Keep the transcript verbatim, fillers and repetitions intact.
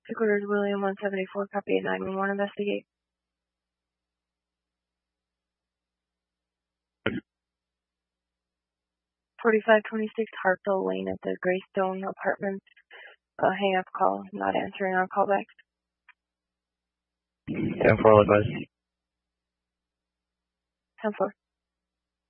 Two quarters William one seventy-four, copy nine one one, investigate. forty-five twenty-six Hartzell Lane at the Greystone Apartments. Uh, hang up call, not answering our callbacks. ten four, advise. ten four.